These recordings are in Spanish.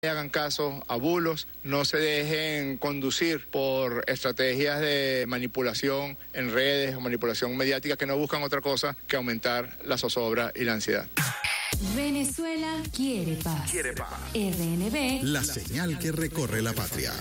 hagan caso a bulos, no se dejen conducir por estrategias de manipulación en redes o manipulación mediática que no buscan otra cosa que aumentar la zozobra y la ansiedad. Venezuela quiere paz. RNB, la señal que recorre la patria.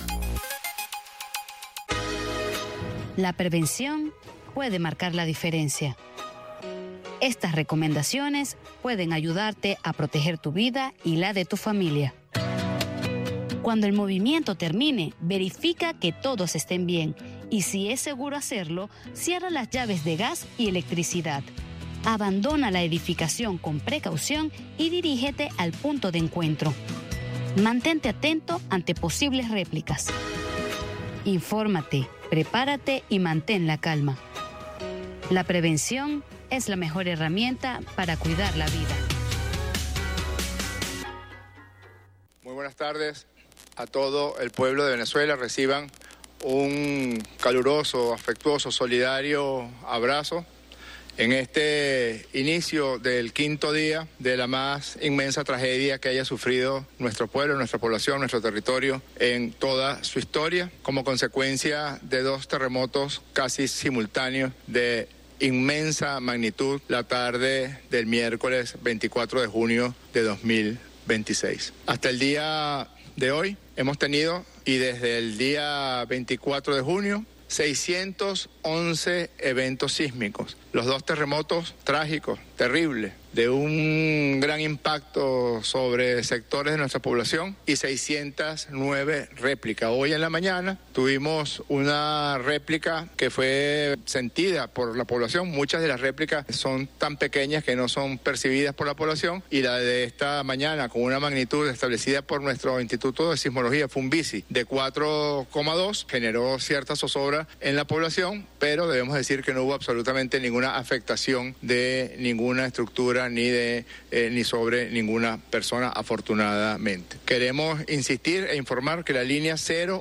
La prevención puede marcar la diferencia. Estas recomendaciones pueden ayudarte a proteger tu vida y la de tu familia. Cuando el movimiento termine, verifica que todos estén bien y si es seguro hacerlo, cierra las llaves de gas y electricidad. Abandona la edificación con precaución y dirígete al punto de encuentro. Mantente atento ante posibles réplicas. Infórmate, prepárate y mantén la calma. La prevención es la mejor herramienta para cuidar la vida. Muy buenas tardes a todo el pueblo de Venezuela. Reciban un caluroso, afectuoso, solidario abrazo en este inicio del 5º día de la más inmensa tragedia que haya sufrido nuestro pueblo, nuestra población, nuestro territorio en toda su historia, como consecuencia de 2 terremotos casi simultáneos de inmensa magnitud la tarde del miércoles 24 de junio de 2026. Hasta el día de hoy hemos tenido, y desde el día 24 de junio, 611 eventos sísmicos. Los 2 terremotos trágicos, terribles, de un gran impacto sobre sectores de nuestra población y 609 réplicas. Hoy en la mañana tuvimos una réplica que fue sentida por la población. Muchas de las réplicas son tan pequeñas que no son percibidas por la población, y la de esta mañana, con una magnitud establecida por nuestro Instituto de Sismología, FUNVISI, de 4,2, generó cierta zozobra en la población, pero debemos decir que no hubo absolutamente ninguna afectación de ninguna estructura ni sobre ninguna persona, afortunadamente. Queremos insistir e informar que la línea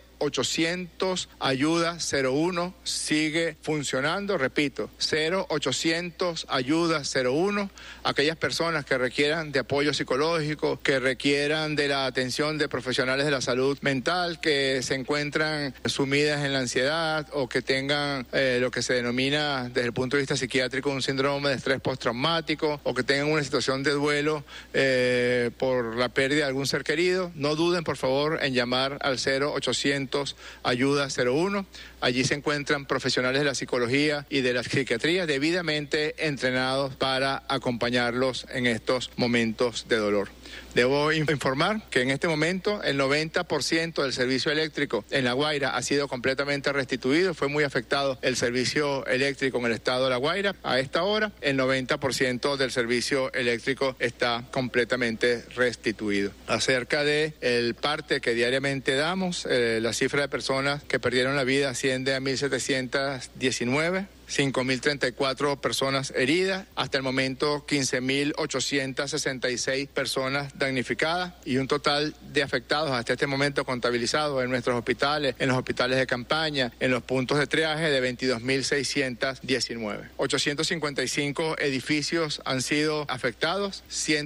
0800 Ayuda 01 sigue funcionando. Repito, 0800 Ayuda 01. Aquellas personas que requieran de apoyo psicológico, que requieran de la atención de profesionales de la salud mental, que se encuentran sumidas en la ansiedad o que tengan lo que se denomina desde el punto de vista psiquiátrico un síndrome de estrés postraumático, o que tengan una situación de duelo por la pérdida de algún ser querido, no duden por favor en llamar al 0800 Ayuda 01. Allí se encuentran profesionales de la psicología y de la psiquiatría debidamente entrenados para acompañarlos en estos momentos de dolor. Debo informar que en este momento el 90% del servicio eléctrico en La Guaira ha sido completamente restituido. Fue muy afectado el servicio eléctrico en el estado de La Guaira. A esta hora, el 90% del servicio eléctrico está completamente restituido. Acerca de el parte que diariamente damos, la cifra de personas que perdieron la vida asciende a 1.719. 5.034 personas heridas, hasta el momento 15.866 personas damnificadas y un total de afectados hasta este momento contabilizados en nuestros hospitales, en los hospitales de campaña, en los puntos de triaje de 22.619. 855 edificios han sido afectados,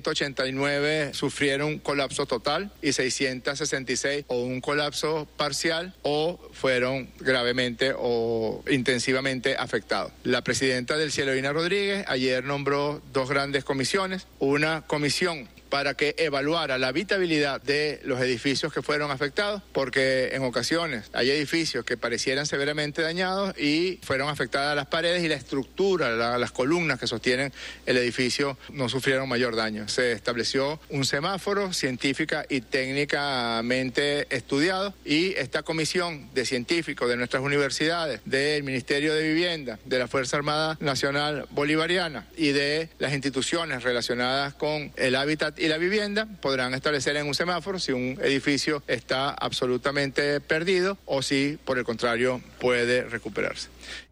189 sufrieron colapso total y 666 o un colapso parcial o fueron gravemente o intensivamente afectados. La presidenta del Cielo, Ina Rodríguez, ayer nombró 2 grandes comisiones, una comisión para que evaluara la habitabilidad de los edificios que fueron afectados, porque en ocasiones hay edificios que parecieran severamente dañados y fueron afectadas las paredes y la estructura, las columnas que sostienen el edificio no sufrieron mayor daño. Se estableció un semáforo científica y técnicamente estudiado, y esta comisión de científicos de nuestras universidades, del Ministerio de Vivienda, de la Fuerza Armada Nacional Bolivariana y de las instituciones relacionadas con el hábitat y la vivienda podrán establecer en un semáforo si un edificio está absolutamente perdido o si, por el contrario, puede recuperarse.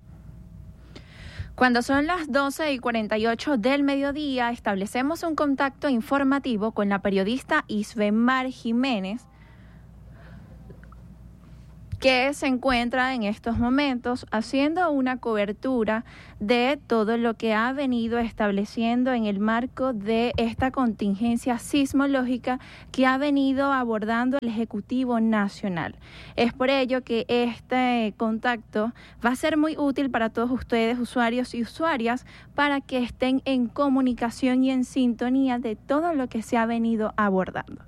Cuando son las 12:48 del mediodía, establecemos un contacto informativo con la periodista Isbemar Jiménez, que se encuentra en estos momentos haciendo una cobertura de todo lo que ha venido estableciendo en el marco de esta contingencia sismológica que ha venido abordando el Ejecutivo Nacional. Es por ello que este contacto va a ser muy útil para todos ustedes, usuarios y usuarias, para que estén en comunicación y en sintonía de todo lo que se ha venido abordando.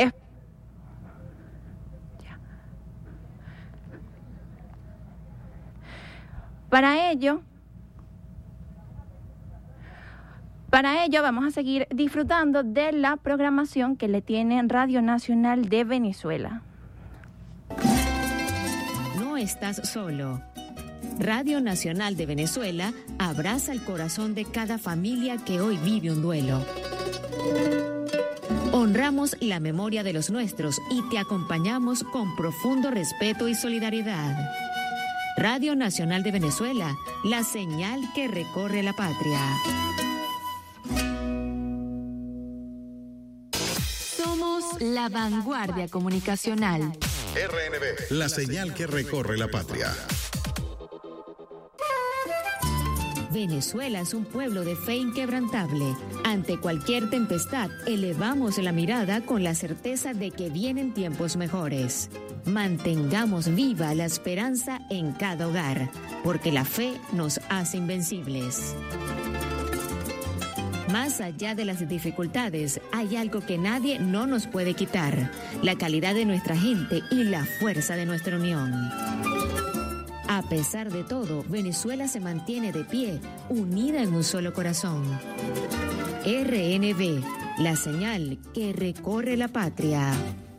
Para ello vamos a seguir disfrutando de la programación que le tiene Radio Nacional de Venezuela. No estás solo. Radio Nacional de Venezuela abraza el corazón de cada familia que hoy vive un duelo. Honramos la memoria de los nuestros y te acompañamos con profundo respeto y solidaridad. Radio Nacional de Venezuela, la señal que recorre la patria. Somos la vanguardia comunicacional. RNB, la señal que recorre la patria. Venezuela es un pueblo de fe inquebrantable. Ante cualquier tempestad, elevamos la mirada con la certeza de que vienen tiempos mejores. Mantengamos viva la esperanza en cada hogar, porque la fe nos hace invencibles. Más allá de las dificultades, hay algo que nadie no nos puede quitar: la calidad de nuestra gente y la fuerza de nuestra unión. A pesar de todo, Venezuela se mantiene de pie, unida en un solo corazón. RNB, la señal que recorre la patria.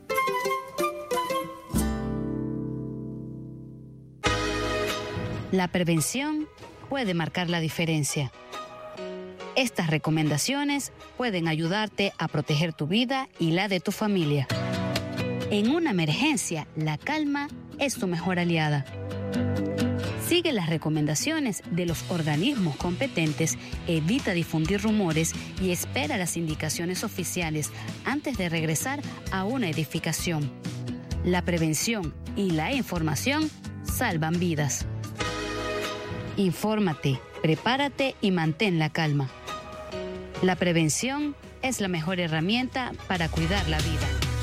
La prevención puede marcar la diferencia. Estas recomendaciones pueden ayudarte a proteger tu vida y la de tu familia. En una emergencia, la calma es tu mejor aliada. Sigue las recomendaciones de los organismos competentes, evita difundir rumores y espera las indicaciones oficiales antes de regresar a una edificación. La prevención y la información salvan vidas. Infórmate, prepárate y mantén la calma. La prevención es la mejor herramienta para cuidar la vida.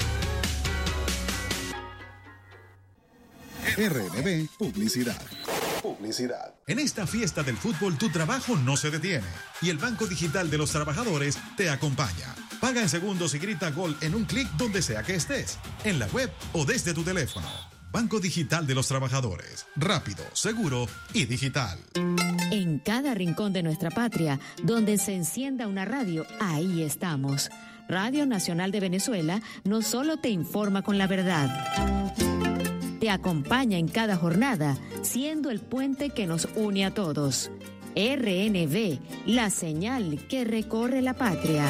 RNB Publicidad. En esta fiesta del fútbol tu trabajo no se detiene y el Banco Digital de los Trabajadores te acompaña. Paga en segundos y grita gol en un clic donde sea que estés, en la web o desde tu teléfono. Banco Digital de los Trabajadores. Rápido, seguro y digital. En cada rincón de nuestra patria, donde se encienda una radio, ahí estamos. Radio Nacional de Venezuela no solo te informa con la verdad, te acompaña en cada jornada, siendo el puente que nos une a todos. RNB, la señal que recorre la patria.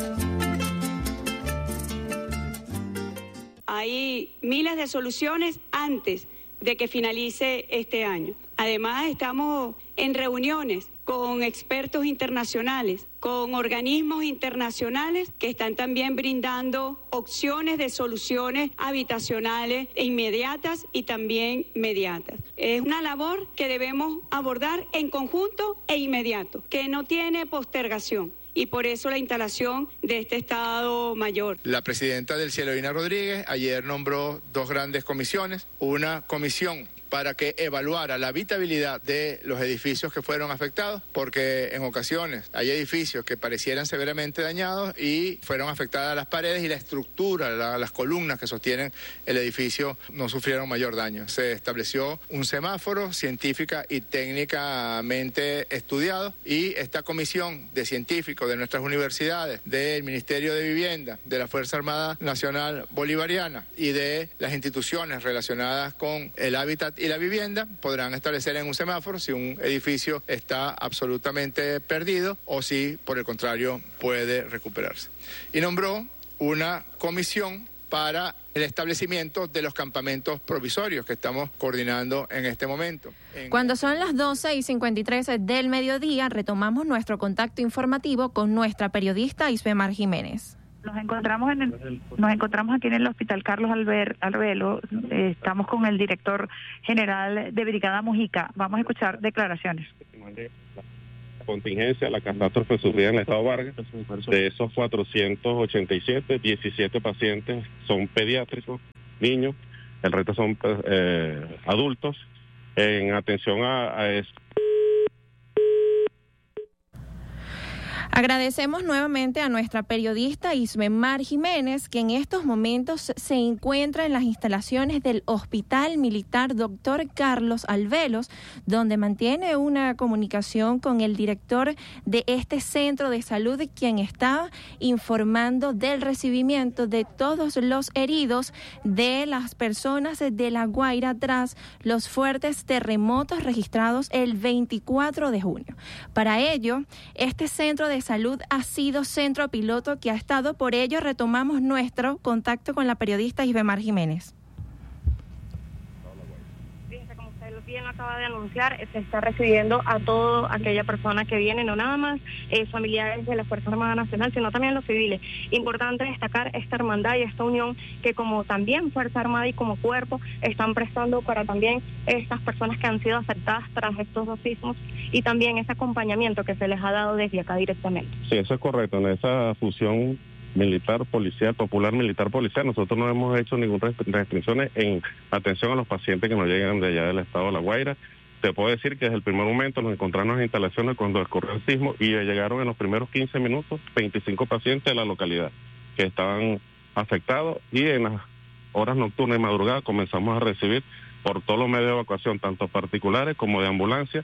Hay miles de soluciones antes de que finalice este año. Además, estamos en reuniones con expertos internacionales, con organismos internacionales que están también brindando opciones de soluciones habitacionales inmediatas y también mediatas. Es una labor que debemos abordar en conjunto e inmediato, que no tiene postergación. Y por eso la instalación de este Estado Mayor. La presidenta del Cielo, Dina Rodríguez, ayer nombró dos grandes comisiones. Una comisión para que evaluara la habitabilidad de los edificios que fueron afectados, porque en ocasiones hay edificios que parecieran severamente dañados y fueron afectadas las paredes y la estructura, las columnas que sostienen el edificio no sufrieron mayor daño. Se estableció un semáforo científica y técnicamente estudiado y esta comisión de científicos de nuestras universidades, del Ministerio de Vivienda, de la Fuerza Armada Nacional Bolivariana y de las instituciones relacionadas con el hábitat y la vivienda podrán establecer en un semáforo si un edificio está absolutamente perdido o si, por el contrario, puede recuperarse. Y nombró una comisión para el establecimiento de los campamentos provisorios que estamos coordinando en este momento. Cuando son las 12:53 del mediodía, retomamos nuestro contacto informativo con nuestra periodista Isbemar Jiménez. Nos encontramos aquí en el Hospital Carlos Arvelo. Estamos con el director general de Brigada Mujica. Vamos a escuchar declaraciones. La contingencia, la catástrofe sufrida en el estado Vargas, de esos 487, 17 pacientes son pediátricos, niños, el resto son adultos. En atención a eso. Agradecemos nuevamente a nuestra periodista Ismemar Jiménez, que en estos momentos se encuentra en las instalaciones del Hospital Militar Dr. Carlos Arvelos, donde mantiene una comunicación con el director de este centro de salud, quien está informando del recibimiento de todos los heridos de las personas de La Guaira tras los fuertes terremotos registrados el 24 de junio. Para ello, este centro de salud ha sido centro piloto que ha estado, por ello retomamos nuestro contacto con la periodista Ismemar Jiménez. Fíjense, como usted bien acaba de anunciar, se está recibiendo a toda aquella persona que viene, no nada más familiares de la Fuerza Armada Nacional, sino también los civiles. Importante destacar esta hermandad y esta unión que como también Fuerza Armada y como cuerpo están prestando para también estas personas que han sido afectadas tras estos dos sismos y también ese acompañamiento que se les ha dado desde acá directamente. Sí, eso es correcto. En esa fusión militar policial, popular militar policial, nosotros no hemos hecho ninguna restricciones en atención a los pacientes que nos llegan de allá del estado de La Guaira. Te puedo decir que desde el primer momento nos encontramos en las instalaciones cuando ocurrió el sismo y llegaron en los primeros 15 minutos 25 pacientes de la localidad que estaban afectados, y en las horas nocturnas y madrugadas comenzamos a recibir por todos los medios de evacuación, tanto particulares como de ambulancia,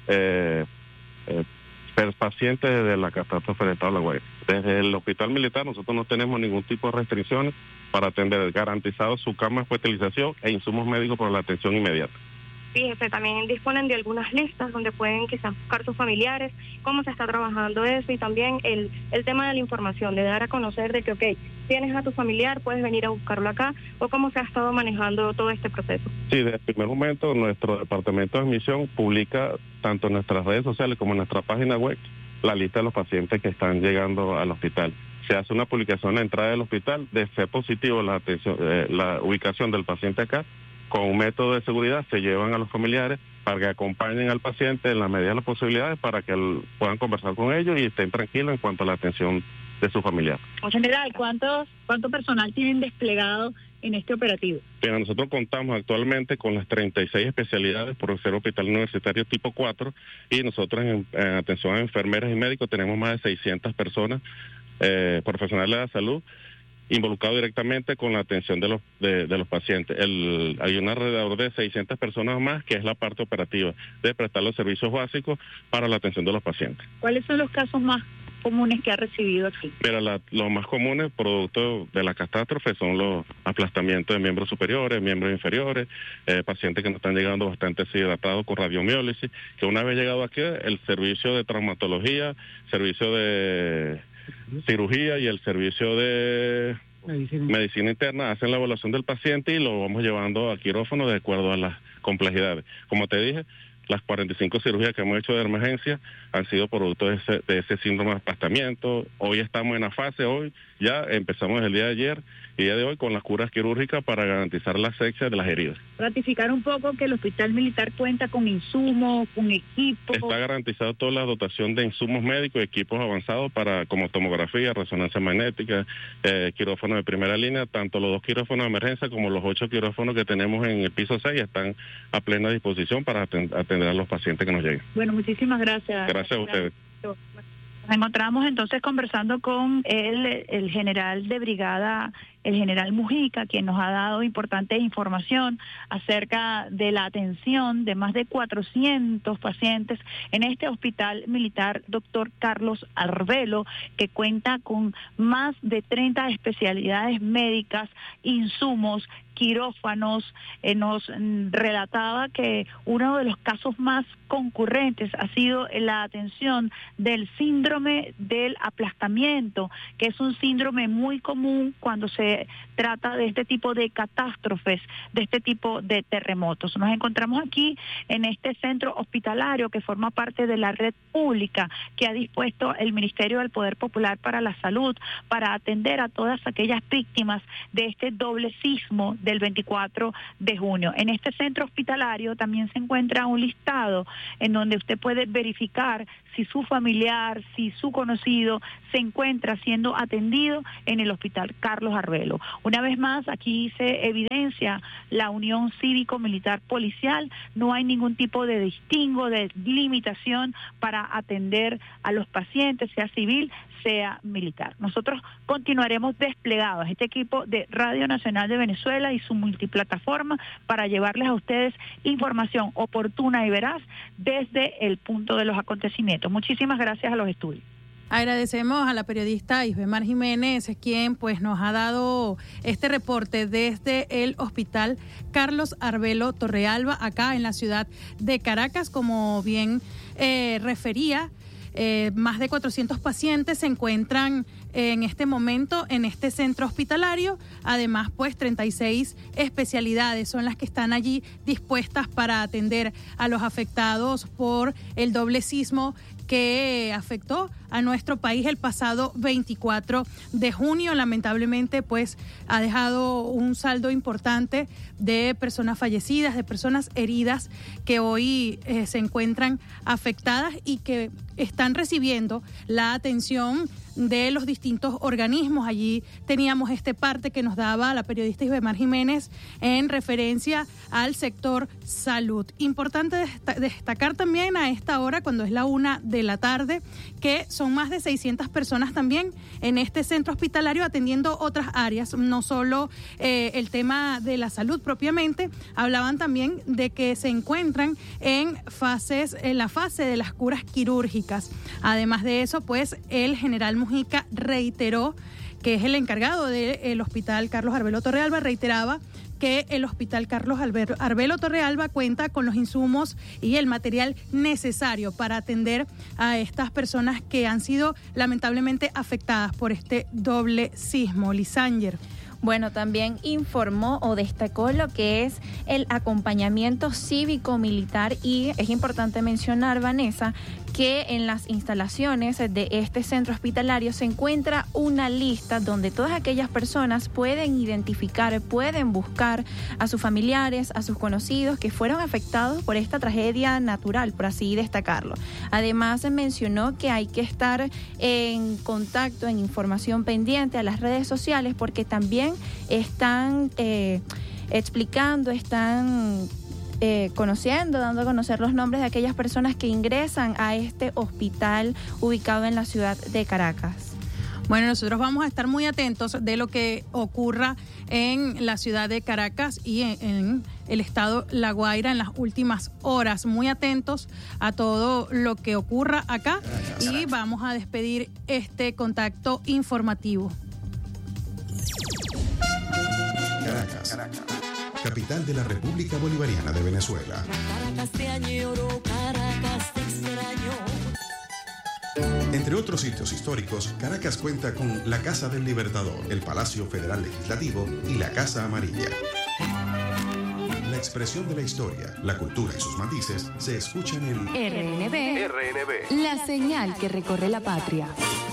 pacientes de la catástrofe del estado de La Guaira. Desde el hospital militar nosotros no tenemos ningún tipo de restricciones para atender, garantizado su cama de hospitalización e insumos médicos para la atención inmediata. Fíjese, también disponen de algunas listas donde pueden quizás buscar sus familiares, cómo se está trabajando eso, y también el tema de la información, de dar a conocer de que, ok, tienes a tu familiar, puedes venir a buscarlo acá, o cómo se ha estado manejando todo este proceso. Sí, desde el primer momento nuestro departamento de admisión publica tanto en nuestras redes sociales como en nuestra página web la lista de los pacientes que están llegando al hospital. Se hace una publicación en la entrada del hospital, de ser positivo la ubicación del paciente acá, con un método de seguridad se llevan a los familiares para que acompañen al paciente en la medida de las posibilidades para que puedan conversar con ellos y estén tranquilos en cuanto a la atención de su familiar. En general, ¿cuánto personal tienen desplegado en este operativo? Bien, nosotros contamos actualmente con las 36 especialidades por ser hospital universitario tipo 4, y nosotros en atención a enfermeras y médicos tenemos más de 600 personas, profesionales de la salud, involucrado directamente con la atención de los pacientes. Hay un alrededor de 600 personas más que es la parte operativa de prestar los servicios básicos para la atención de los pacientes. ¿Cuáles son los casos más comunes que ha recibido aquí? Mira, los más comunes producto de la catástrofe son los aplastamientos de miembros superiores, miembros inferiores, pacientes que nos están llegando bastante deshidratados con radiomiólisis, que una vez llegado aquí, el servicio de traumatología, servicio de cirugía y el servicio de medicina interna hacen la evaluación del paciente y lo vamos llevando al quirófano de acuerdo a las complejidades. Como te dije, las 45 cirugías que hemos hecho de emergencia han sido producto de ese síndrome de aplastamiento. Hoy estamos en la fase, hoy ya empezamos el día de ayer y día de hoy con las curas quirúrgicas para garantizar la asepsia de las heridas. Ratificar un poco que el hospital militar cuenta con insumos, con equipos. Está garantizado toda la dotación de insumos médicos y equipos avanzados como tomografía, resonancia magnética, quirófano de primera línea. Tanto los 2 quirófanos de emergencia como los 8 quirófanos que tenemos en el piso 6 están a plena disposición para atender a los pacientes que nos lleguen. Bueno, muchísimas gracias. Gracias a ustedes. Nos encontramos entonces conversando con el general de brigada, el general Mujica, quien nos ha dado importante información acerca de la atención de más de 400 pacientes en este hospital militar Dr. Carlos Arvelo, que cuenta con más de 30 especialidades médicas, insumos, quirófanos. Nos relataba que uno de los casos más concurrentes ha sido la atención del síndrome del aplastamiento, que es un síndrome muy común cuando se se trata de este tipo de catástrofes, de este tipo de terremotos. Nos encontramos aquí en este centro hospitalario que forma parte de la red pública que ha dispuesto el Ministerio del Poder Popular para la Salud para atender a todas aquellas víctimas de este doble sismo del 24 de junio. En este centro hospitalario también se encuentra un listado en donde usted puede verificar si su familiar, si su conocido se encuentra siendo atendido en el Hospital Carlos Arvelo. Una vez más, aquí se evidencia la unión cívico-militar policial, no hay ningún tipo de distingo, de limitación para atender a los pacientes, sea civil, sea militar. Nosotros continuaremos desplegados, este equipo de Radio Nacional de Venezuela y su multiplataforma, para llevarles a ustedes información oportuna y veraz desde el punto de los acontecimientos. Muchísimas gracias a los estudios. Agradecemos a la periodista Isbemar Jiménez, quien pues nos ha dado este reporte desde el Hospital Carlos Arvelo Torrealba, acá en la ciudad de Caracas. Como bien refería, más de 400 pacientes se encuentran en este momento en este centro hospitalario. Además, pues 36 especialidades son las que están allí dispuestas para atender a los afectados por el doble sismo que afectó a nuestro país el pasado 24 de junio. Lamentablemente, pues ha dejado un saldo importante de personas fallecidas, de personas heridas que hoy se encuentran afectadas y que están recibiendo la atención de los distintos organismos. Allí teníamos este parte que nos daba la periodista Isbemar Jiménez en referencia al sector salud. Importante destacar también a esta hora, cuando es la 1 de la tarde, que son más de 600 personas también en este centro hospitalario atendiendo otras áreas, no solo el tema de la salud propiamente. Hablaban también de que se encuentran en la fase de las curas quirúrgicas. Además de eso, pues el general Mujica reiteró, que es el encargado del Hospital Carlos Arvelo Torrealba, reiteraba que el Hospital Carlos Arvelo Torrealba cuenta con los insumos y el material necesario para atender a estas personas que han sido lamentablemente afectadas por este doble sismo. Lisanger. Bueno, también informó o destacó lo que es el acompañamiento cívico-militar, y es importante mencionar, Vanessa, que en las instalaciones de este centro hospitalario se encuentra una lista donde todas aquellas personas pueden identificar, pueden buscar a sus familiares, a sus conocidos que fueron afectados por esta tragedia natural, por así destacarlo. Además, se mencionó que hay que estar en contacto, en información pendiente a las redes sociales, porque también están explicando, están conociendo, dando a conocer los nombres de aquellas personas que ingresan a este hospital ubicado en la ciudad de Caracas. Bueno, nosotros vamos a estar muy atentos de lo que ocurra en la ciudad de Caracas y en el estado La Guaira en las últimas horas. Muy atentos a todo lo que ocurra acá y vamos a despedir este contacto informativo. Caracas, capital de la República Bolivariana de Venezuela. Caracas te añoro, Caracas te extraño. Entre otros sitios históricos, Caracas cuenta con la Casa del Libertador, el Palacio Federal Legislativo y la Casa Amarilla. La expresión de la historia, la cultura y sus matices se escuchan en RNB, la señal que recorre la patria.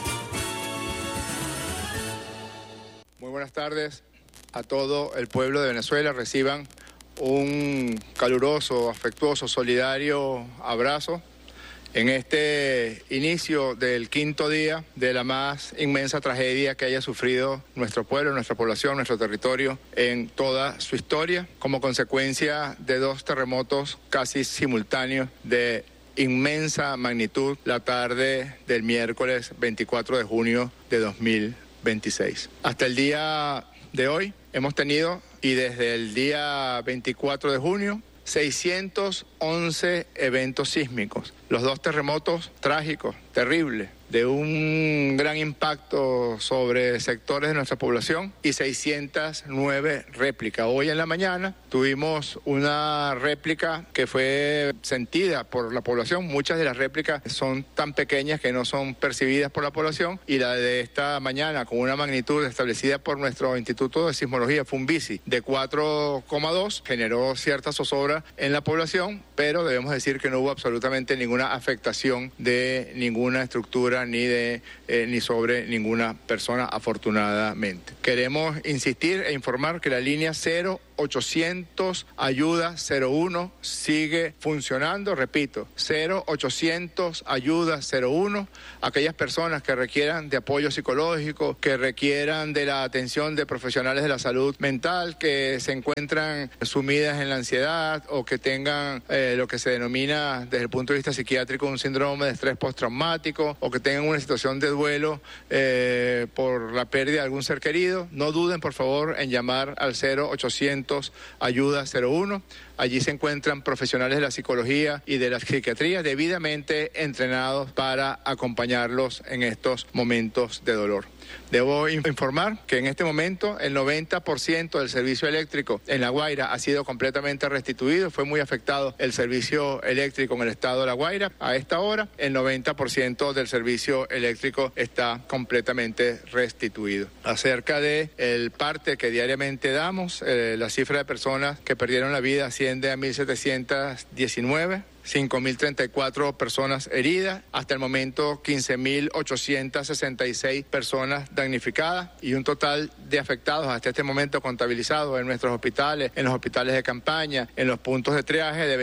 Muy buenas tardes a todo el pueblo de Venezuela. Reciban un caluroso, afectuoso, solidario abrazo en este inicio del 5º día de la más inmensa tragedia que haya sufrido nuestro pueblo, nuestra población, nuestro territorio en toda su historia, como consecuencia de 2 terremotos casi simultáneos de inmensa magnitud la tarde del miércoles 24 de junio de 2026. Hasta el día de hoy hemos tenido, y desde el día 24 de junio, 611 eventos sísmicos. Los 2 terremotos trágicos, terribles, de un gran impacto sobre sectores de nuestra población y 609 réplicas. Hoy en la mañana tuvimos una réplica que fue sentida por la población. Muchas de las réplicas son tan pequeñas que no son percibidas por la población, y la de esta mañana, con una magnitud establecida por nuestro Instituto de Sismología, FUNVISI, de 4,2, generó cierta zozobra en la población, pero debemos decir que no hubo absolutamente ninguna afectación de ninguna estructura ni sobre ninguna persona, afortunadamente. Queremos insistir e informar que la línea 0800 Ayuda 01 sigue funcionando. Repito, 0800 Ayuda 01. Aquellas personas que requieran de apoyo psicológico, que requieran de la atención de profesionales de la salud mental, que se encuentran sumidas en la ansiedad o que tengan lo que se denomina desde el punto de vista psiquiátrico un síndrome de estrés postraumático, o que tengan una situación de duelo por la pérdida de algún ser querido, no duden por favor en llamar al 0800 Ayuda 01. Allí se encuentran profesionales de la psicología y de la psiquiatría debidamente entrenados para acompañarlos en estos momentos de dolor. Debo informar que en este momento el 90% del servicio eléctrico en La Guaira ha sido completamente restituido. Fue muy afectado el servicio eléctrico en el estado de La Guaira. A esta hora, el 90% del servicio eléctrico está completamente restituido. Acerca de el parte que diariamente damos, la cifra de personas que perdieron la vida asciende a 1.719. 5.034 personas heridas, hasta el momento 15.866 personas damnificadas y un total de afectados hasta este momento contabilizados en nuestros hospitales, en los hospitales de campaña, en los puntos de triaje de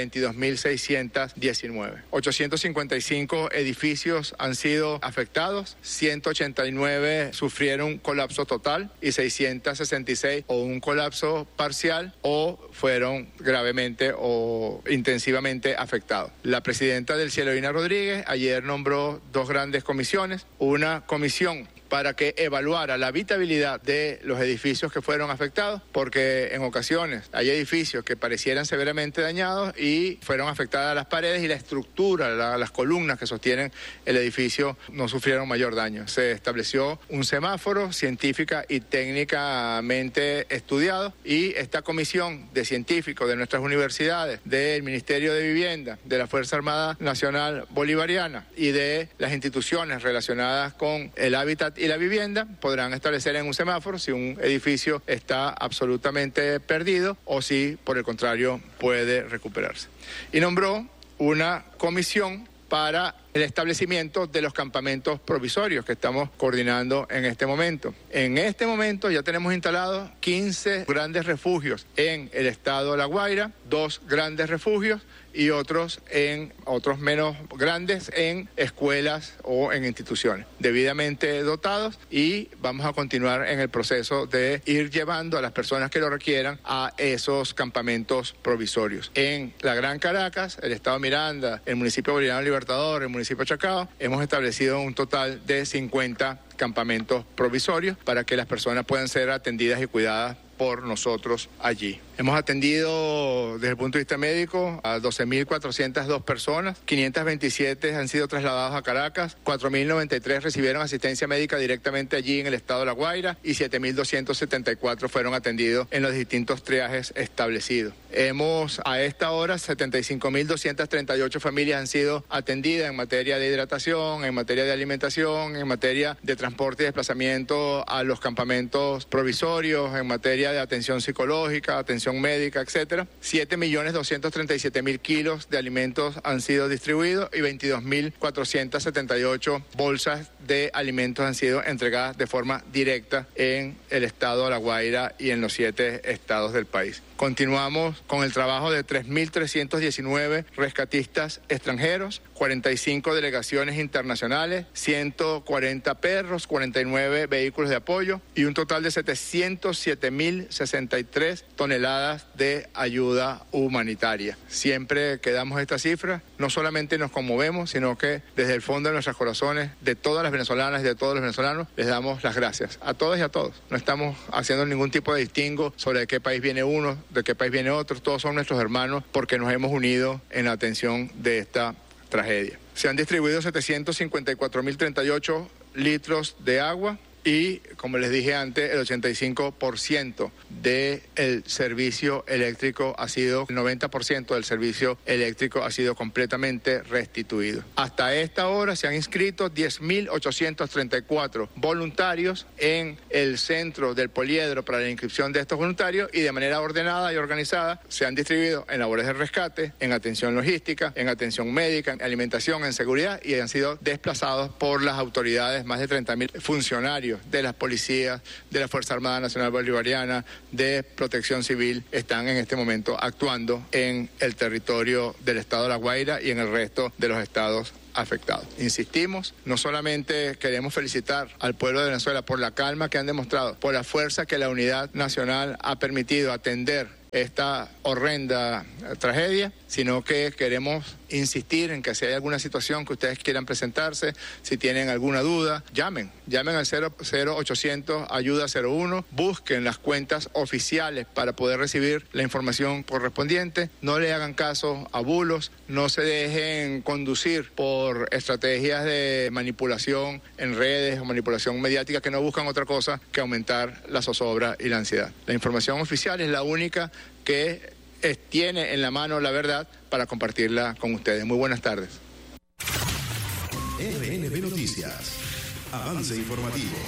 22.619. 855 edificios han sido afectados, 189 sufrieron colapso total y 666 o un colapso parcial o fueron gravemente o intensivamente afectados. La presidenta del Cielo, Ina Rodríguez, ayer nombró dos grandes comisiones, una comisión para que evaluara la habitabilidad de los edificios que fueron afectados, porque en ocasiones hay edificios que parecieran severamente dañados y fueron afectadas las paredes y la estructura, las columnas que sostienen el edificio no sufrieron mayor daño. Se estableció un semáforo científica y técnicamente estudiado, y esta comisión de científicos de nuestras universidades, del Ministerio de Vivienda, de la Fuerza Armada Nacional Bolivariana y de las instituciones relacionadas con el hábitat y la vivienda podrán establecer en un semáforo si un edificio está absolutamente perdido o si, por el contrario, puede recuperarse. Y nombró una comisión para el establecimiento de los campamentos provisorios que estamos coordinando en este momento. En este momento ya tenemos instalados 15 grandes refugios en el estado de La Guaira, 2 grandes refugios y otros menos grandes en escuelas o en instituciones debidamente dotados, y vamos a continuar en el proceso de ir llevando a las personas que lo requieran a esos campamentos provisorios. En la Gran Caracas, el estado Miranda, el municipio Bolivariano Libertador, el municipio Chacao, hemos establecido un total de 50 campamentos provisorios para que las personas puedan ser atendidas y cuidadas por nosotros allí. Hemos atendido desde el punto de vista médico a 12.402 personas, 527 han sido trasladados a Caracas, 4.093 recibieron asistencia médica directamente allí en el estado de La Guaira y 7.274 fueron atendidos en los distintos triajes establecidos. Hemos a esta hora 75.238 familias han sido atendidas en materia de hidratación, en materia de alimentación, en materia de transporte y desplazamiento a los campamentos provisorios, en materia de atención psicológica, atención médica, etcétera. 7.237.000 kilos de alimentos han sido distribuidos y 22.478 bolsas de alimentos han sido entregadas de forma directa en el estado de La Guaira y en los 7 estados del país. Continuamos con el trabajo de 3.319 rescatistas extranjeros, 45 delegaciones internacionales, 140 perros, 49 vehículos de apoyo y un total de 707.063 toneladas de ayuda humanitaria. Siempre que damos esta cifra, no solamente nos conmovemos, sino que desde el fondo de nuestros corazones, de todas las venezolanas y de todos los venezolanos, les damos las gracias a todas y a todos. No estamos haciendo ningún tipo de distingo sobre de qué país viene uno, de qué país viene otro. Todos son nuestros hermanos porque nos hemos unido en la atención de esta tragedia. Se han distribuido 754.038 litros de agua y, como les dije antes, el 85% del servicio eléctrico ha sido, el 90% del servicio eléctrico ha sido completamente restituido. Hasta esta hora se han inscrito 10.834 voluntarios en el centro del poliedro para la inscripción de estos voluntarios y de manera ordenada y organizada se han distribuido en labores de rescate, en atención logística, en atención médica, en alimentación, en seguridad y han sido desplazados por las autoridades, más de 30.000 funcionarios de las policías, de la Fuerza Armada Nacional Bolivariana, de Protección Civil, están en este momento actuando en el territorio del estado de La Guaira y en el resto de los estados afectados. Insistimos, no solamente queremos felicitar al pueblo de Venezuela por la calma que han demostrado, por la fuerza que la unidad nacional ha permitido atender esta horrenda tragedia, sino que queremos insistir en que si hay alguna situación que ustedes quieran presentarse, si tienen alguna duda, llamen al 0800 ayuda 01, busquen las cuentas oficiales para poder recibir la información correspondiente, no le hagan caso a bulos, no se dejen conducir por estrategias de manipulación en redes o manipulación mediática que no buscan otra cosa que aumentar la zozobra y la ansiedad. La información oficial es la única que tiene en la mano la verdad para compartirla con ustedes. Muy buenas tardes. RNB Noticias. Avance informativo.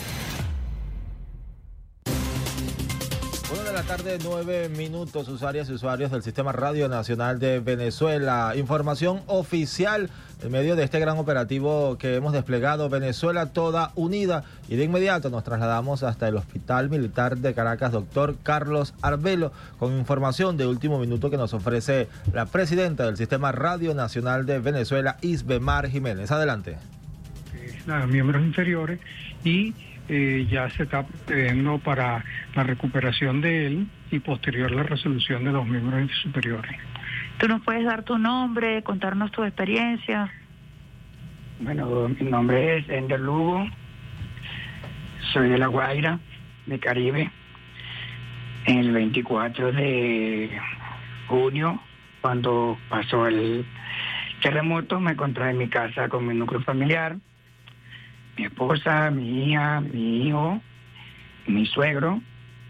1:09 usuarias y usuarios del Sistema Radio Nacional de Venezuela. Información oficial en medio de este gran operativo que hemos desplegado, Venezuela Toda Unida, y de inmediato nos trasladamos hasta el Hospital Militar de Caracas, doctor Carlos Arbelo, con información de último minuto que nos ofrece la presidenta del Sistema Radio Nacional de Venezuela, Isbemar Jiménez. Adelante. Miembros inferiores y ya se está procediendo para la recuperación de él y posterior la resolución de los miembros superiores. ¿Tú nos puedes dar tu nombre, contarnos tu experiencia? Bueno, mi nombre es Ender Lugo, soy de La Guaira, de Caribe. En el 24 de junio, cuando pasó el terremoto, me encontré en mi casa con mi núcleo familiar, mi esposa, mi hija, mi hijo, mi suegro,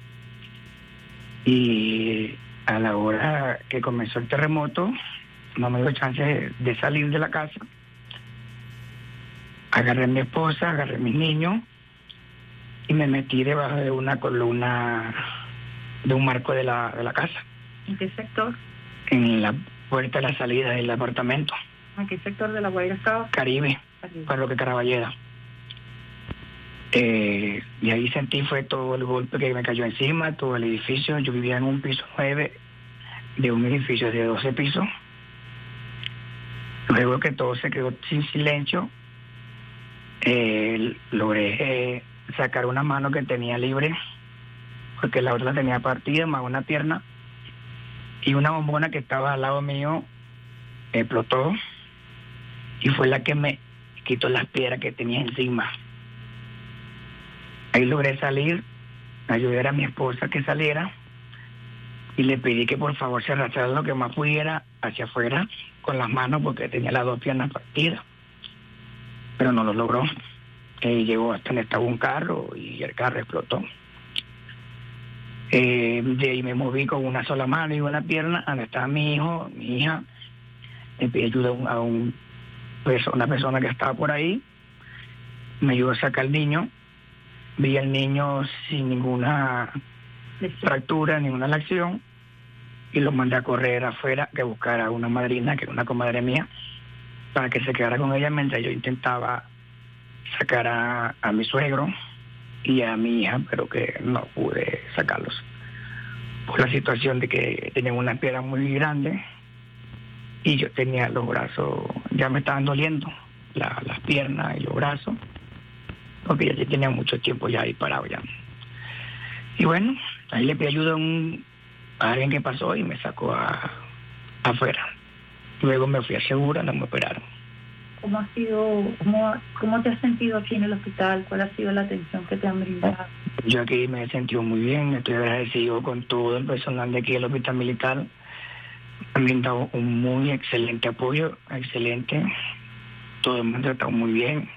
y a la hora que comenzó el terremoto no me dio chance de salir de la casa. Agarré a mi esposa, agarré a mis niños y me metí debajo de una columna de un marco de la casa. ¿En qué sector? En la puerta de la salida del apartamento. ¿En qué sector de La Guaira estaba? Caribe, Parroquia Caraballeda. Y ahí sentí fue todo el golpe que me cayó encima, todo el edificio. Yo vivía en un piso 9 de un edificio de 12 pisos. Luego que todo se quedó sin silencio, logré sacar una mano que tenía libre, porque la otra la tenía partida, más una pierna, y una bombona que estaba al lado mío explotó y fue la que me quitó las piedras que tenía encima. Ahí logré salir, ayudé a mi esposa que saliera y le pedí que por favor se arrastrara lo que más pudiera hacia afuera con las manos porque tenía las dos piernas partidas, pero no lo logró. Llegó hasta donde estaba un carro y el carro explotó. De ahí me moví con una sola mano y una pierna donde estaba mi hijo, mi hija. Le pedí ayuda a una persona que estaba por ahí, me ayudó a sacar al niño. Vi al niño sin ninguna fractura, ninguna lesión, y lo mandé a correr afuera que buscara a una madrina, que era una comadre mía, para que se quedara con ella mientras yo intentaba sacar a mi suegro y a mi hija, pero que no pude sacarlos por la situación de que tenían una piedra muy grande y yo tenía los brazos, ya me estaban doliendo las piernas y los brazos, porque ya tenía mucho tiempo ya ahí parado ya. Y bueno, ahí le pedí ayuda a alguien que pasó y me sacó afuera. Luego me fui a Segura, no me operaron. ¿Cómo ha sido, cómo te has sentido aquí en el hospital? ¿Cuál ha sido la atención que te han brindado? Yo aquí me he sentido muy bien, estoy agradecido con todo el personal de aquí del Hospital Militar. Me han brindado un muy excelente apoyo, excelente. Todos me han tratado muy bien.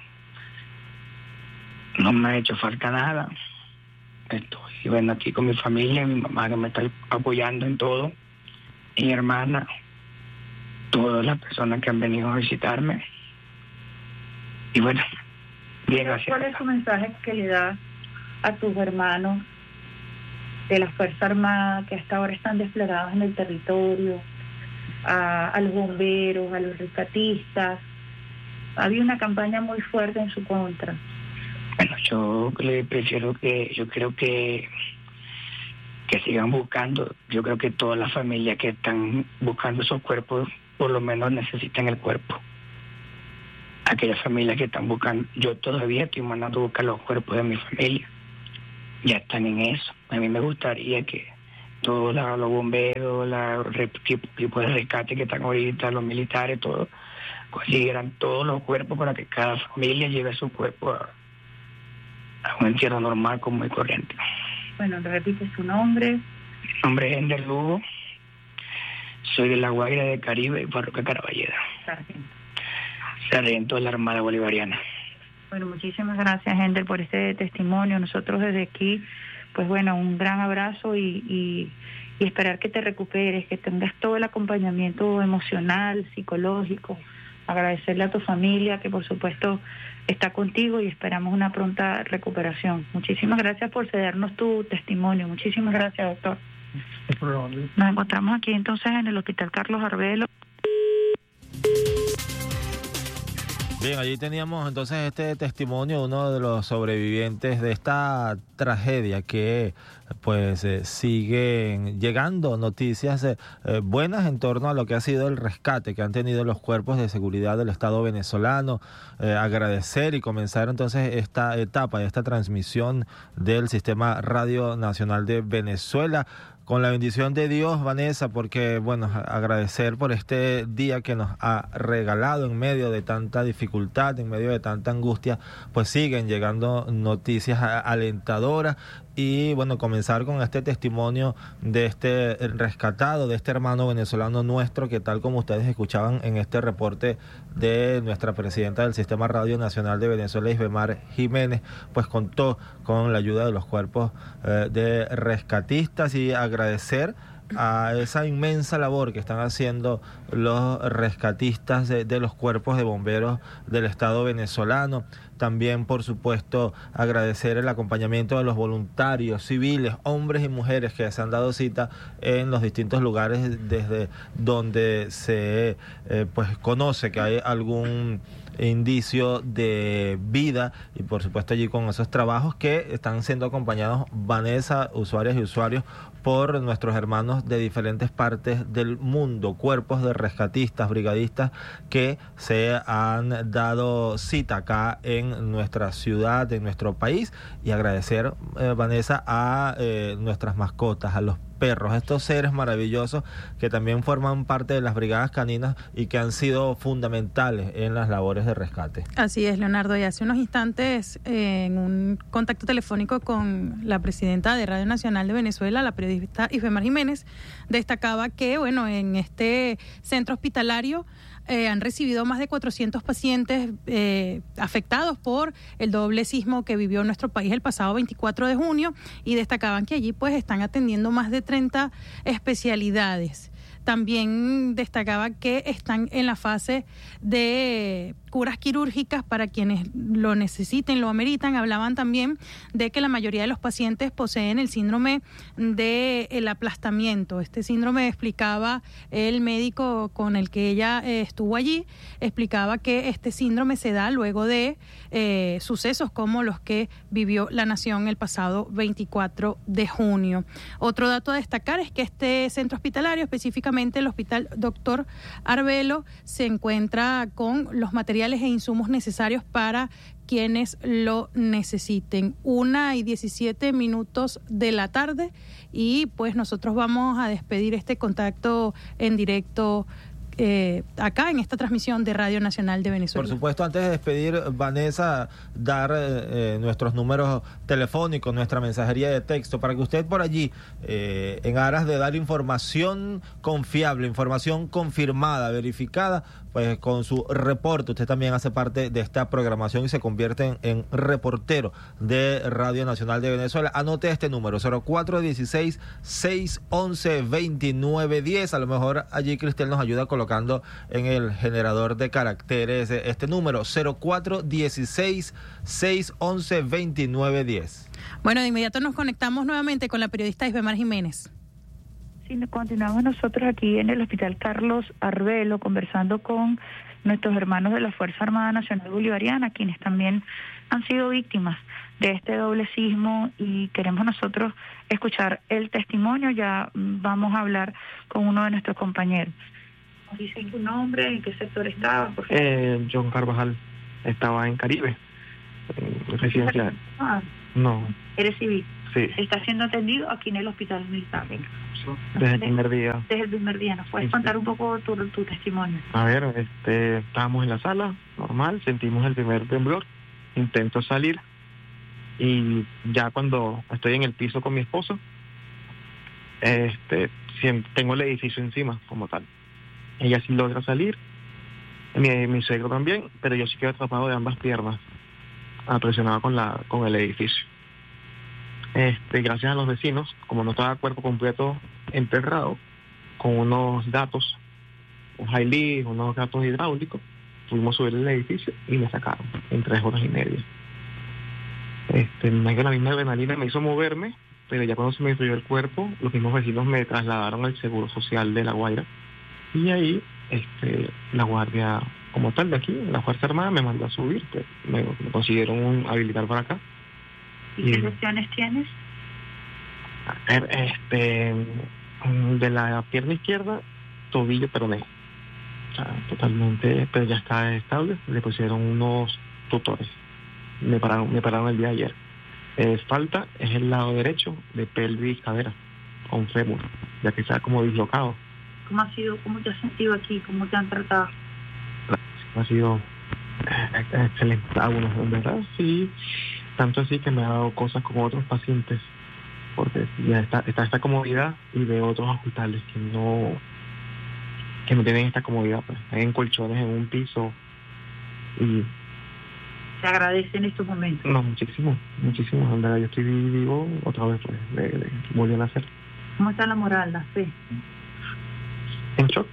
No me ha hecho falta nada. Estoy bueno aquí con mi familia, mi mamá que me está apoyando en todo, mi hermana, todas las personas que han venido a visitarme. Y bueno, bien, gracias. ¿Cuál es tu mensaje que le das a tus hermanos de la Fuerza Armada que hasta ahora están desplegados en el territorio, a los bomberos, a los rescatistas? Había una campaña muy fuerte en su contra. Bueno, yo creo que sigan buscando. Yo creo que todas las familias que están buscando esos cuerpos, por lo menos necesitan el cuerpo. Aquellas familias que están buscando, yo todavía estoy mandando a buscar los cuerpos de mi familia. Ya están en eso. A mí me gustaría que todos los bomberos, los equipos de rescate que están ahorita, los militares, todos consiguieran todos los cuerpos para que cada familia lleve su cuerpo a un entierro normal, común y corriente. Bueno, repite su nombre. Mi nombre es Ender Lugo. Soy de La Guaira de Caribe y Parroquia Caraballeda. Sargento de la Armada Bolivariana. Bueno, muchísimas gracias, Ender, por este testimonio. Nosotros desde aquí, pues bueno, un gran abrazo y esperar que te recuperes, que tengas todo el acompañamiento emocional, psicológico. Agradecerle a tu familia que por supuesto está contigo y esperamos una pronta recuperación. Muchísimas gracias por cedernos tu testimonio. Muchísimas gracias, doctor. Nos encontramos aquí entonces en el Hospital Carlos Arbelo. Bien, allí teníamos entonces este testimonio de uno de los sobrevivientes de esta tragedia que pues siguen llegando noticias buenas en torno a lo que ha sido el rescate que han tenido los cuerpos de seguridad del Estado venezolano. Agradecer y comenzar entonces esta etapa de esta transmisión del Sistema Radio Nacional de Venezuela. Con la bendición de Dios, Vanessa, porque, bueno, agradecer por este día que nos ha regalado en medio de tanta dificultad, en medio de tanta angustia, pues siguen llegando noticias alentadoras y, bueno, comenzar con este testimonio de este rescatado, de este hermano venezolano nuestro, que tal como ustedes escuchaban en este reporte de nuestra presidenta del Sistema Radio Nacional de Venezuela, Isbemar Jiménez, pues contó con la ayuda de los cuerpos de rescatistas y agradecer a esa inmensa labor que están haciendo los rescatistas de los cuerpos de bomberos del Estado venezolano. También, por supuesto, agradecer el acompañamiento de los voluntarios civiles, hombres y mujeres que se han dado cita en los distintos lugares desde donde se pues conoce que hay algún indicio de vida y por supuesto allí con esos trabajos que están siendo acompañados, Vanessa, usuarias y usuarios, por nuestros hermanos de diferentes partes del mundo, cuerpos de rescatistas, brigadistas que se han dado cita acá en nuestra ciudad, en nuestro país, y agradecer, Vanessa, a nuestras mascotas, a los perros, estos seres maravillosos que también forman parte de las brigadas caninas y que han sido fundamentales en las labores de rescate. Así es, Leonardo, y hace unos instantes en un contacto telefónico con la presidenta de Radio Nacional de Venezuela, la periodista Isbemar Jiménez, destacaba que, bueno, en este centro hospitalario han recibido más de 400 pacientes afectados por el doble sismo que vivió nuestro país el pasado 24 de junio y destacaban que allí pues están atendiendo más de 30 especialidades. También destacaba que están en la fase de curas quirúrgicas para quienes lo necesiten, lo ameritan. Hablaban también de que la mayoría de los pacientes poseen el síndrome del aplastamiento. Este síndrome, explicaba el médico con el que ella estuvo allí, explicaba que este síndrome se da luego de sucesos como los que vivió la nación el pasado 24 de junio. Otro dato a destacar es que este centro hospitalario, específicamente el Hospital Dr. Arbelo, se encuentra con los materiales e insumos necesarios para quienes lo necesiten. 1:17 de la tarde y pues nosotros vamos a despedir este contacto en directo acá en esta transmisión de Radio Nacional de Venezuela. Por supuesto, antes de despedir, Vanessa, dar nuestros números telefónicos, nuestra mensajería de texto, para que usted por allí, en aras de dar información confiable, información confirmada, verificada, pues con su reporte. Usted también hace parte de esta programación y se convierte en reportero de Radio Nacional de Venezuela. Anote este número, 0416-611-2910. A lo mejor allí Cristel nos ayuda colocando en el generador de caracteres este número, 0416-611-2910. Bueno, de inmediato nos conectamos nuevamente con la periodista Isbemar Jiménez. Sí, continuamos nosotros aquí en el Hospital Carlos Arvelo conversando con nuestros hermanos de la Fuerza Armada Nacional Bolivariana, quienes también han sido víctimas de este doble sismo, y queremos nosotros escuchar el testimonio. Ya vamos a hablar con uno de nuestros compañeros. ¿Nos dicen tu nombre? ¿En qué sector estabas? John Carvajal. Estaba en Caribe, en residencial. No. ¿Eres civil? Sí. ¿Estás siendo atendido aquí en el hospital militar? Desde el primer día. Desde el primer día. ¿Nos puedes contar un poco tu testimonio? A ver, estábamos en la sala, normal, sentimos el primer temblor, intento salir, y ya cuando estoy en el piso con mi esposo, tengo el edificio encima como tal. Ella sí logra salir, mi suegro también, pero yo sí quedo atrapado de ambas piernas, presionado con el edificio. Gracias a los vecinos, como no estaba cuerpo completo enterrado, con unos gatos, un high-leaf, unos gatos hidráulicos, pudimos subir el edificio y me sacaron en 3 horas y media. La misma adrenalina me hizo moverme, pero ya cuando se me destruyó el cuerpo, los mismos vecinos me trasladaron al Seguro Social de La Guaira, y ahí la guardia como tal de aquí, la Fuerza Armada, me mandó a subir, pues, me consiguieron habilitar para acá. ¿Y qué lesiones tienes? De la pierna izquierda, tobillo, peroné. O sea, totalmente, pero ya está estable. Le pusieron unos tutores. Me pararon el día de ayer. Falta es el lado derecho de pelvis y cadera, con fémur, ya que está como dislocado. ¿Cómo te has sentido aquí? ¿Cómo te han tratado? Ha sido excelente. En verdad, sí. Tanto así que me ha dado cosas con otros pacientes, porque ya está esta comodidad, y de otros hospitales que no tienen esta comodidad, pues están en colchones en un piso. Y se agradece en estos momentos. No, muchísimo, en verdad. Yo estoy vivo otra vez, pues volví a nacer. ¿Cómo está la moral, la fe? En shock.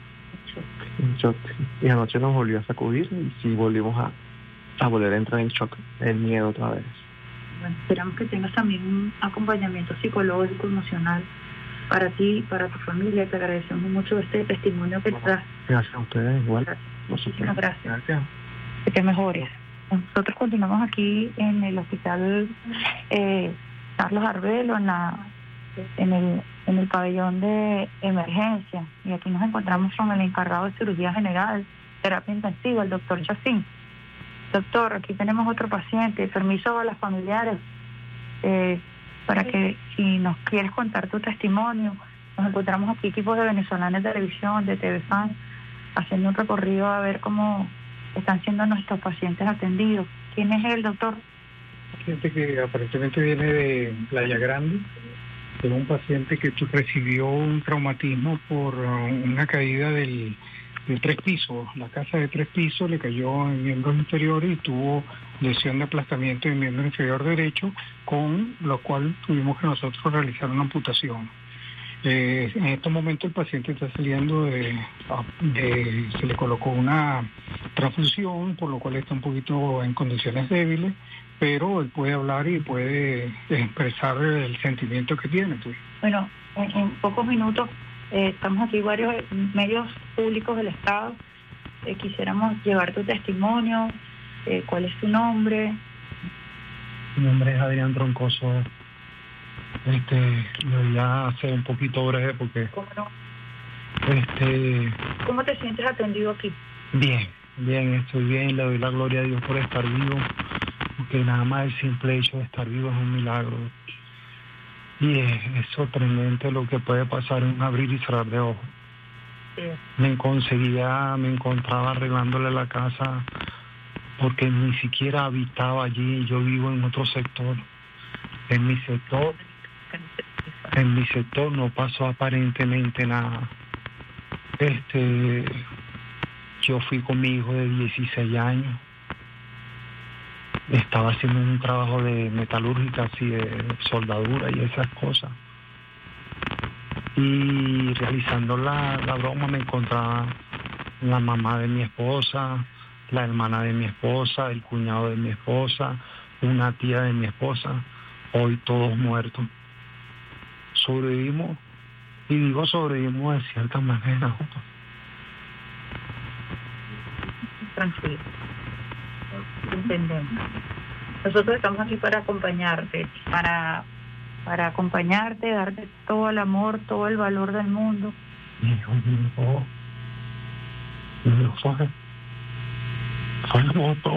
Y anoche nos volvió a sacudir, y sí volvimos a volver a entrar en shock, el miedo otra vez. Bueno, esperamos que tengas también un acompañamiento psicológico, emocional para ti y para tu familia. Te agradecemos mucho este testimonio que das. Gracias a ustedes, igual. Muchísimas gracias. Que te mejores. Nosotros continuamos aquí en el Hospital Carlos Arvelo, en el pabellón de emergencia, y aquí nos encontramos con el encargado de cirugía general, terapia intensiva, el doctor Chacín. Doctor, aquí tenemos otro paciente. Permiso a las familiares para que, si nos quieres contar tu testimonio. Nos encontramos aquí equipos de Venezolana de Televisión, de TV Fan, haciendo un recorrido a ver cómo están siendo nuestros pacientes atendidos. ¿Quién es el doctor? Paciente que aparentemente viene de Playa Grande. Es un paciente que recibió un traumatismo por una caída de 3 pisos. La casa de 3 pisos le cayó en miembros inferiores y tuvo lesión de aplastamiento en miembro inferior derecho, con lo cual tuvimos que nosotros realizar una amputación. En estos momentos el paciente está saliendo se le colocó una transfusión, por lo cual está un poquito en condiciones débiles, pero él puede hablar y puede expresar el sentimiento que tiene. Pues. Bueno, en pocos minutos estamos aquí varios medios públicos del Estado. Quisiéramos llevar tu testimonio. ¿Cuál es tu nombre? Mi nombre es Adrián Troncoso. Lo voy a hacer un poquito breve porque... ¿Cómo no? ¿Cómo te sientes atendido aquí? Bien, estoy bien. Le doy la gloria a Dios por estar vivo, porque nada más el simple hecho de estar vivo es un milagro. Y es sorprendente lo que puede pasar en un abrir y cerrar de ojos. Sí. Me encontraba arreglándole la casa, porque ni siquiera habitaba allí. Yo vivo en otro sector. En mi sector no pasó aparentemente nada. yo fui con mi hijo de 16 años. Estaba haciendo un trabajo de metalúrgica, así de soldadura y esas cosas. Y realizando la broma me encontraba la mamá de mi esposa, la hermana de mi esposa, el cuñado de mi esposa, una tía de mi esposa, hoy todos muertos. Sobrevivimos, y digo sobrevivimos de cierta manera. Tranquilo, entendemos. Nosotros estamos aquí para acompañarte, para acompañarte, darte todo el amor, todo el valor del mundo. Fuimos todos